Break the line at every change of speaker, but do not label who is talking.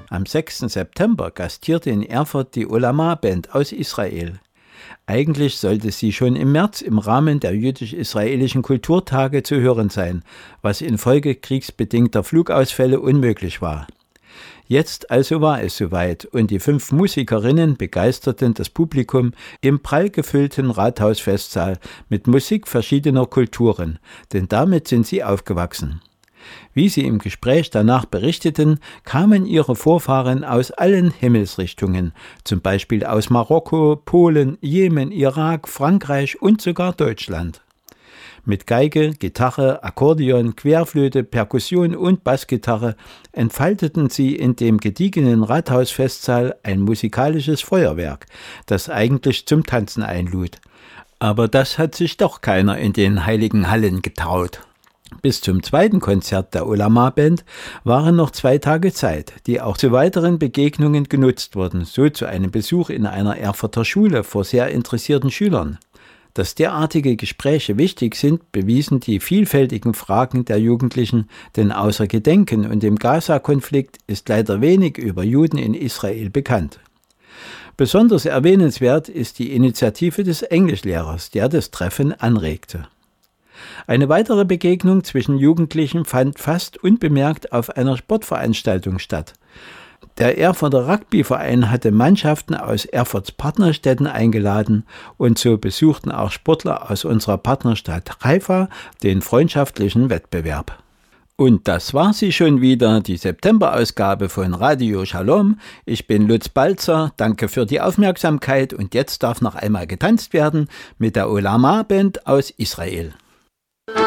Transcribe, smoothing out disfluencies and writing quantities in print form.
Am 6. September gastierte in Erfurt die Olama Band aus Israel. Eigentlich sollte sie schon im März im Rahmen der jüdisch-israelischen Kulturtage zu hören sein, was infolge kriegsbedingter Flugausfälle unmöglich war. Jetzt also war es soweit und die 5 Musikerinnen begeisterten das Publikum im prall gefüllten Rathausfestsaal mit Musik verschiedener Kulturen, denn damit sind sie aufgewachsen. Wie sie im Gespräch danach berichteten, kamen ihre Vorfahren aus allen Himmelsrichtungen, zum Beispiel aus Marokko, Polen, Jemen, Irak, Frankreich und sogar Deutschland. Mit Geige, Gitarre, Akkordeon, Querflöte, Perkussion und Bassgitarre entfalteten sie in dem gediegenen Rathausfestsaal ein musikalisches Feuerwerk, das eigentlich zum Tanzen einlud. Aber das hat sich doch keiner in den heiligen Hallen getraut. Bis zum zweiten Konzert der Olama Band waren noch 2 Tage Zeit, die auch zu weiteren Begegnungen genutzt wurden, so zu einem Besuch in einer Erfurter Schule vor sehr interessierten Schülern. Dass derartige Gespräche wichtig sind, bewiesen die vielfältigen Fragen der Jugendlichen, denn außer Gedenken und dem Gaza-Konflikt ist leider wenig über Juden in Israel bekannt. Besonders erwähnenswert ist die Initiative des Englischlehrers, der das Treffen anregte. Eine weitere Begegnung zwischen Jugendlichen fand fast unbemerkt auf einer Sportveranstaltung statt. Der Erfurter Rugbyverein hatte Mannschaften aus Erfurts Partnerstädten eingeladen und so besuchten auch Sportler aus unserer Partnerstadt Haifa den freundschaftlichen Wettbewerb. Und das war sie schon wieder, die September-Ausgabe von Radio Shalom. Ich bin Lutz Balzer, danke für die Aufmerksamkeit und jetzt darf noch einmal getanzt werden mit der Olama Band aus Israel.